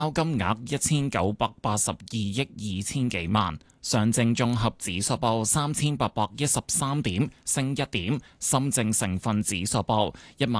金額1982億2千幾萬。上證綜合指數報3813點，升1點；深證成分指數報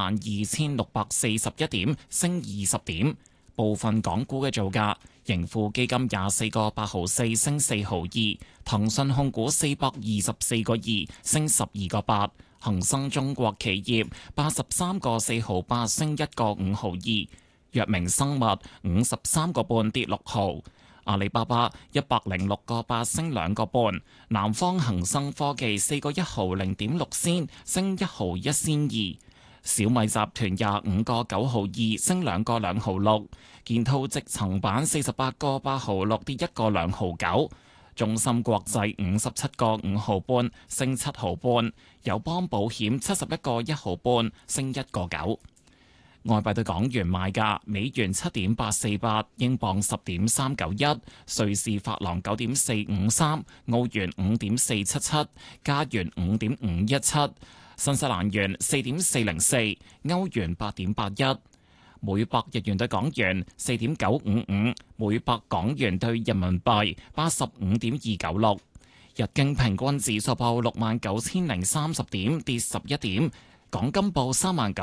12641點，升20點。部分港股嘅造價：盈富基金24個8毫4升4毫2，騰訊控股424個2升12個8，恒生中國企業83個4毫8升1個5毫2，藥明生物53個半跌6毫。阿里巴巴106個8升2個半，南方恒生科技4個1毫0.6仙升1毫1仙2，小米集團25個9毫2升2個2毫6，建滔積層板48個8毫6跌1個2毫9，中芯國際57個5毫半升7毫半，友邦保險71個1毫半升1個9。外幣對港元賣價：美元7.848，英鎊10.391，瑞士法郎9.453，澳元5.477，加元5.517，新西蘭元4.404，歐元8.81，每百日元對港元4.955，每百港元對人民幣85.296。日經平均指數報69,030點，跌11點。港金報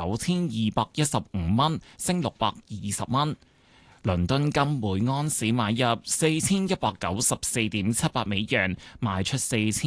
39,215蚊，升620蚊。倫敦金每盎司買入4194.78美元，賣出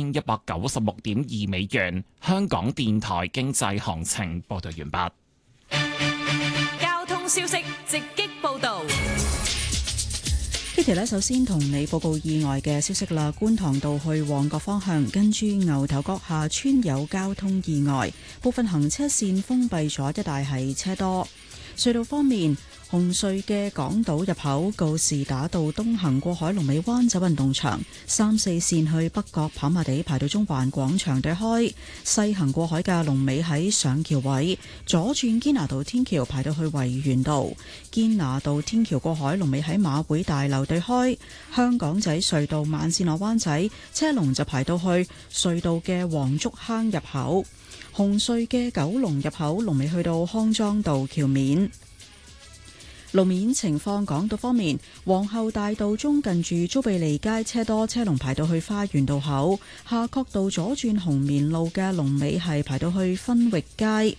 4196.2美元。香港電台經濟行情報道完畢。 交通消息直擊報道。 呢條呢，首先同你報告意外嘅消息啦。觀塘道去旺角方向，跟住牛頭角下村有交通意外，部分行車線封閉咗，一帶係車多。隧道方面，紅隧嘅港島入口告士打道東行過海龍尾灣仔運動場，3、4線去北角跑馬地排到中環廣場對開；西行過海嘅龍尾喺上橋位，左轉堅拿道天橋排到去維園道，堅拿道天橋過海龍尾喺馬會大樓對開；香港仔隧道慢線落灣仔車龍就排到去隧道嘅黃竹坑入口。紅隧嘅九龍入口龍尾去到康莊道橋面。路面情況，港島方面，皇后大道中近住租庇利街車多，車龍排到去花園道口；夏慤道左轉紅棉路嘅龍尾係排到去分域街。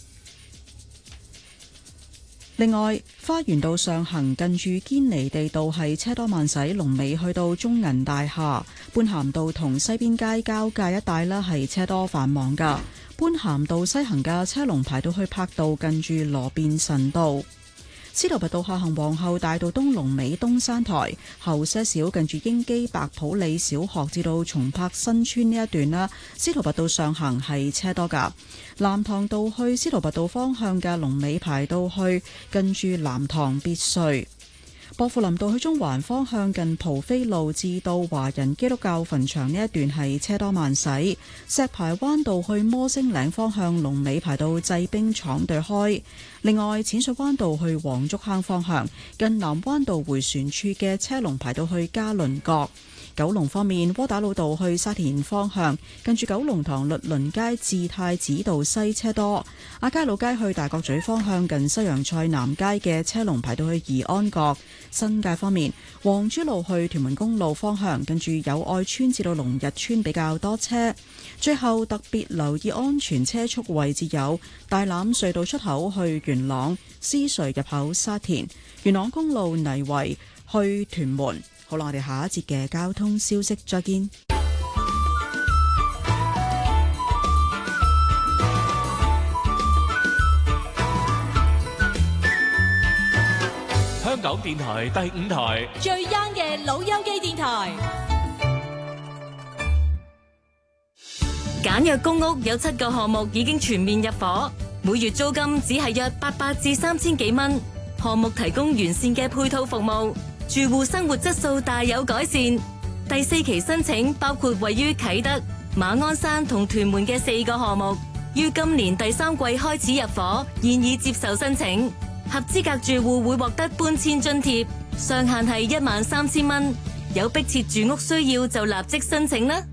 另外，花園道上行近住堅尼地道係車多慢駛，龍尾去到中銀大廈；般咸道同西邊街交界一帶啦係車多繁忙噶。般咸道西行嘅車龍排到去柏道近住羅便臣道。司徒拔道下行皇后大道東龍尾東山台，後些少近住英基白普理小學至到松柏新村呢一段啦。司徒拔道上行係車多噶。南塘道去司徒拔道方向嘅龍尾排到去近住南塘別墅。薄扶林道去中環方向近蒲飛路至到華人基督教墳場呢一段係車多慢駛。石排灣道去摩星嶺方向龍尾排到製冰廠對開。另外，淺水灣道去黃竹坑方向近南灣道迴旋處嘅車龍排到去嘉麟閣。九龍方面，窩打老道去沙田方向近住九龍塘律倫街至太子道西車多。亞皆老街去大角咀方向近西洋菜南街嘅車龍排到去怡安閣。新界方面，黃珠路去屯門公路方向近住友愛村至到龍日村比較多車。最後特別留意安全車速位置有大欖隧道出口去元朗、獅隧入口沙田、元朗公路泥圍去屯門。好啦，我哋下一節嘅交通消息再見。 香港電台第5台最 young 嘅老友記電台。簡約公屋有7個項目已經全面入伙，每月租金只係約800至3000幾蚊。項目提供完善嘅配套服務，住戶生活質素大有改善。第4期申請包括位於啟德、馬鞍山同屯門嘅4個項目，於今年第3季開始入伙，現已接受申請。合資格住戶會獲得搬遷津貼，上限係13000蚊。有迫切住屋需要就立即申請啦。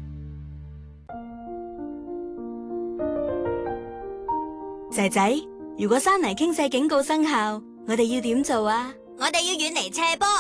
仔仔，如果山泥傾瀉警告生效，我哋要點做啊？ 我哋要遠離斜坡，